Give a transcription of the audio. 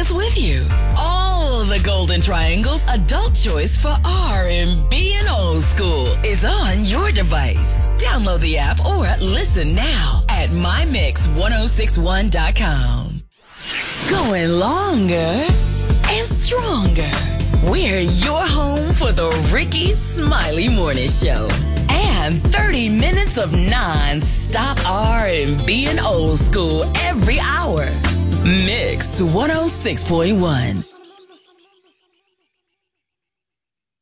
us with you. All the Golden Triangle's adult choice for R&B and old school is on your device. Download the app or listen now at mymix1061.com. Going longer and stronger. We're your home for the Ricky Smiley Morning Show. And 30 minutes of non-stop R&B and old school every hour. Mix 106.1.